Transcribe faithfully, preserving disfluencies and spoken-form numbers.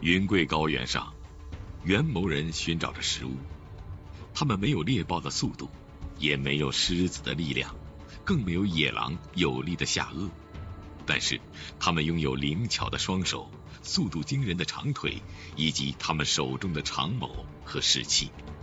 云贵高原上，元谋人寻找着食物。他们没有猎豹的速度，也没有狮子的力量，更没有野狼有力的下颚。但是他们拥有灵巧的双手、速度惊人的长腿，以及他们手中的长矛和士气。